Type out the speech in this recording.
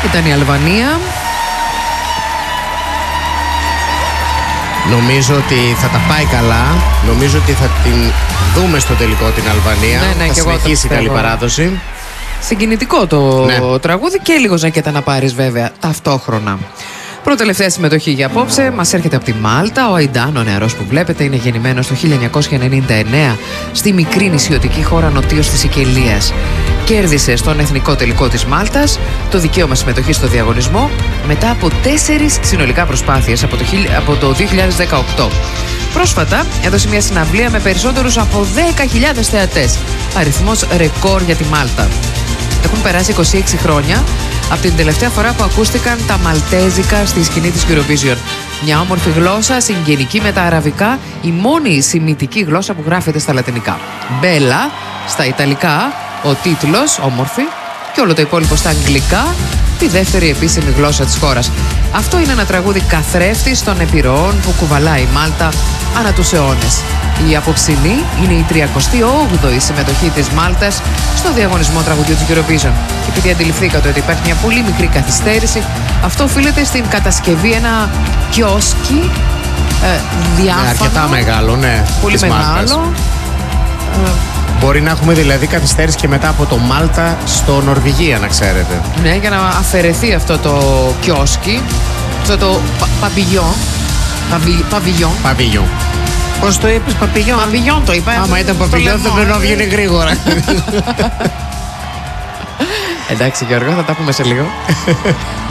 ήταν η Αλβανία. Νομίζω ότι θα τα πάει καλά. Νομίζω ότι θα την δούμε στο τελικό την Αλβανία. Ναι, θα συνεχίσει η καλή παράδοση. Συγκινητικό το τραγούδι και λίγο ζακέτα να πάρεις βέβαια ταυτόχρονα. Πρώτη-τελευταία συμμετοχή για απόψε μας έρχεται από τη Μάλτα. Ο Αϊντάν, ο νεαρός που βλέπετε, είναι γεννημένος το 1999 στη μικρή νησιωτική χώρα νοτίως της Σικελίας. Κέρδισε στον εθνικό τελικό της Μάλτας το δικαίωμα συμμετοχής στο διαγωνισμό μετά από 4 συνολικά προσπάθειες από το 2018. Πρόσφατα έδωσε μια συναυλία με περισσότερους από 10.000 θεατές. Αριθμός ρεκόρ για τη Μάλτα. Έχουν περάσει 26 χρόνια από την τελευταία φορά που ακούστηκαν τα μαλτέζικα στη σκηνή της Eurovision. Μια όμορφη γλώσσα, συγγενική με τα αραβικά, η μόνη σημιτική γλώσσα που γράφεται στα λατινικά. Μπέλα στα ιταλικά, ο τίτλος, όμορφη, και όλο το υπόλοιπο στα αγγλικά, τη δεύτερη επίσημη γλώσσα της χώρας. Αυτό είναι ένα τραγούδι καθρέφτης των επιρροών που κουβαλάει η Μάλτα ανά τους αιώνες. Η απόψινή είναι η 38η συμμετοχή της Μάλτας στο διαγωνισμό τραγουδιού της Eurovision. Και επειδή αντιληφθήκατε ότι υπάρχει μια πολύ μικρή καθυστέρηση, αυτό οφείλεται στην κατασκευή ένα κιόσκι διάφανο. Αρκετά μεγάλο, ναι. Πολύ μεγάλο. Μπορεί να έχουμε δηλαδή καθυστέρηση και μετά από το Μάλτα στο Νορβηγία, να ξέρετε. Ναι, για να αφαιρεθεί αυτό το κιόσκι, αυτό το παβιλιόν. Πώς το είπες, παπιλιόν? Παβιλιόν το είπα. Άμα ήταν παπιλιόν θα πρέπει να βγαίνει γρήγορα. Εντάξει Γιώργο, θα τα πούμε σε λίγο.